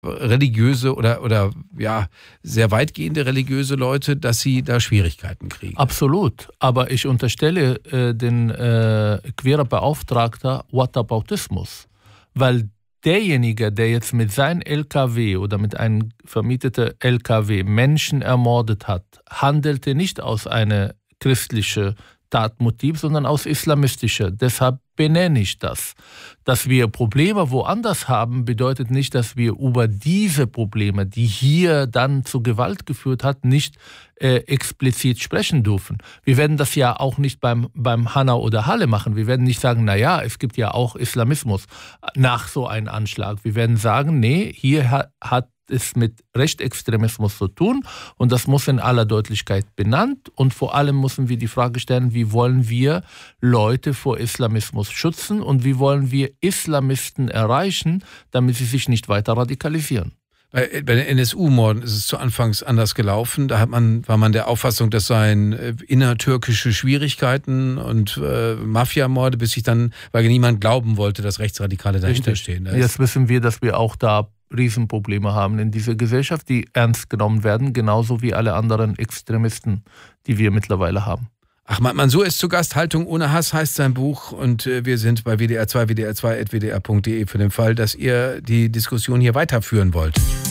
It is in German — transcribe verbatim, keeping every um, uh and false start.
religiöse oder, oder ja, sehr weitgehende religiöse Leute, dass sie da Schwierigkeiten kriegen. Absolut. Aber ich unterstelle äh, den äh, queerer Beauftragter Whataboutismus. Weil derjenige, der jetzt mit seinem L K W oder mit einem vermieteten L K W Menschen ermordet hat, handelte nicht aus einer christlichen Tatmotiv, sondern aus islamistischer. Deshalb benenne ich das. Dass wir Probleme woanders haben, bedeutet nicht, dass wir über diese Probleme, die hier dann zu Gewalt geführt hat, nicht äh, explizit sprechen dürfen. Wir werden das ja auch nicht beim, beim Hanau oder Halle machen. Wir werden nicht sagen, naja, es gibt ja auch Islamismus nach so einem Anschlag. Wir werden sagen, nee, hier hat, hat es mit Rechtsextremismus zu tun und das muss in aller Deutlichkeit benannt und vor allem müssen wir die Frage stellen, wie wollen wir Leute vor Islamismus schützen und wie wollen wir Islamisten erreichen, damit sie sich nicht weiter radikalisieren. Bei, bei den N S U-Morden ist es zu Anfangs anders gelaufen. Da hat man, war man der Auffassung, das seien äh, innertürkische Schwierigkeiten und äh, Mafiamorde, bis sich dann, weil niemand glauben wollte, dass Rechtsradikale dahinter stehen. Jetzt wissen wir, dass wir auch da Riesenprobleme haben in dieser Gesellschaft, die ernst genommen werden, genauso wie alle anderen Extremisten, die wir mittlerweile haben. Ahmad Mansour ist zu Gast. Haltung ohne Hass heißt sein Buch und äh, wir sind bei W D R zwei, W D R zwei at W D R punkt de für den Fall, dass ihr die Diskussion hier weiterführen wollt.